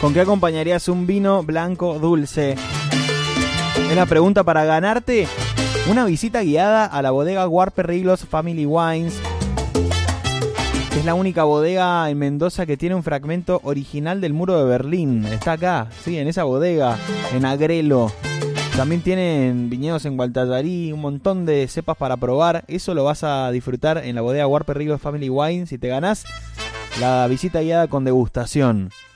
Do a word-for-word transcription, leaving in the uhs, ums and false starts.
¿Con qué acompañarías un vino blanco dulce? Es la pregunta para ganarte una visita guiada a la bodega Warperrilos Family Wines. Es la única bodega en Mendoza que tiene un fragmento original del muro de Berlín. Está acá, sí, en esa bodega, en Agrelo. También tienen viñedos en Gualtallarí, un montón de cepas para probar. Eso lo vas a disfrutar en la bodega Warperrilos Family Wines. Si te ganás la visita guiada con degustación.